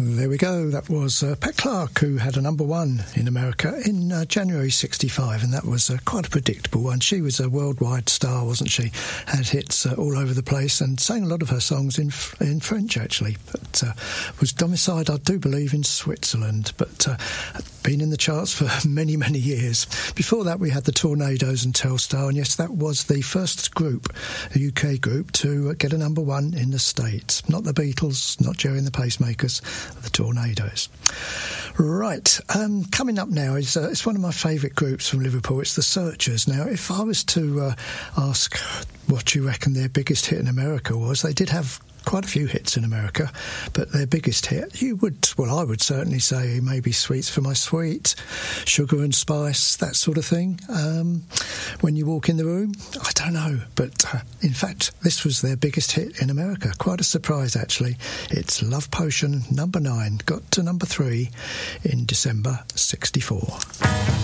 There we go. That was Pat Clark, who had a number one in America in January 65, and that was quite a predictable one. She was a worldwide star, wasn't she? Had hits all over the place and sang a lot of her songs in French, actually, but was domiciled, I do believe, in Switzerland, but been in the charts for many, many years. Before that, we had the Tornadoes and Telstar, and yes, that was the first group, a UK group, to get a number one in the States. Not the Beatles, not Jerry and the Pacemakers, the Tornadoes. Right, coming up now is it's one of my favourite groups from Liverpool. It's the Searchers. Now, if I was to ask what you reckon their biggest hit in America was, they did have quite a few hits in America, but their biggest hit, I would certainly say maybe Sweets for My Sweet, Sugar and Spice, that sort of thing. When You Walk in the Room, I don't know, but in fact, this was their biggest hit in America. Quite a surprise, actually. It's Love Potion, number 9, got to number 3 in December 64.